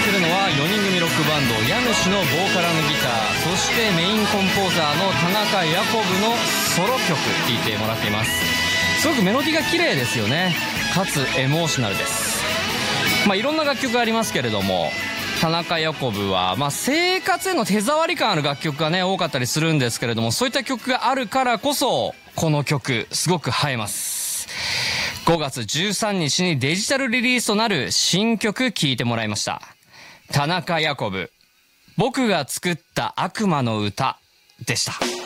っているのは4人組ロックバンド家主のボーカルギター、そしてメインコンポーザーの田中ヤコブのソロ曲聴いてもらっています。すごくメロディーが綺麗ですよね。かつエモーショナルです。いろんな楽曲がありますけれども、田中ヤコブは、生活への手触り感ある楽曲がね多かったりするんですけれども、そういった曲があるからこそこの曲すごく映えます。5月13日にデジタルリリースとなる新曲聴いてもらいました。田中ヤコブ、僕が作った悪魔の歌でした。